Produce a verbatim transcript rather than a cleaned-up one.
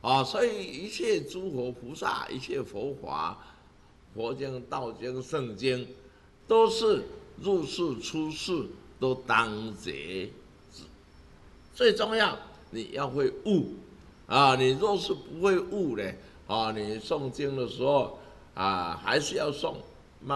啊，所以一切诸佛菩萨，一切佛法、佛经、道经、圣经，都是入世出世都当觉。最重要，你要会悟啊！你若是不会悟呢，啊，你诵经的时候啊，还是要诵